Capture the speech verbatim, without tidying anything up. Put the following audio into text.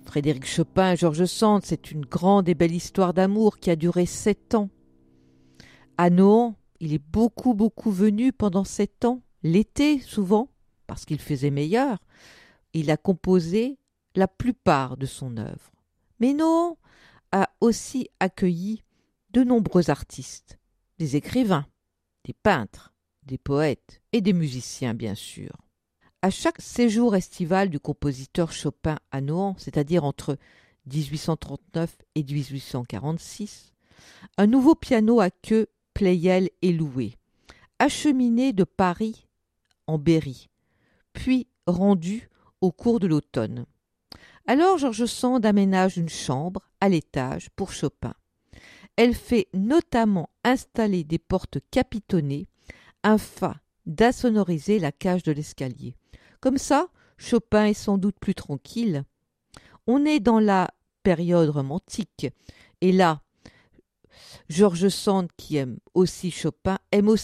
Frédéric Chopin et Georges Sand, c'est une grande et belle histoire d'amour qui a duré sept ans. À Nohant, il est beaucoup, beaucoup venu pendant sept ans, l'été souvent, parce qu'il faisait meilleur. Il a composé la plupart de son œuvre. Mais Nohant a aussi accueilli de nombreux artistes, des écrivains, des peintres, des poètes et des musiciens, bien sûr. À chaque séjour estival du compositeur Chopin à Nohant, c'est-à-dire entre dix-huit cent trente-neuf et dix-huit cent quarante-six, un nouveau piano à queue Pleyel est loué, acheminé de Paris en Berry, puis rendu au cours de l'automne. Alors Georges Sand aménage une chambre à l'étage pour Chopin. Elle fait notamment installer des portes capitonnées afin d'insonoriser la cage de l'escalier. Comme ça, Chopin est sans doute plus tranquille. On est dans la période romantique. Et là, Georges Sand, qui aime aussi Chopin, aime aussi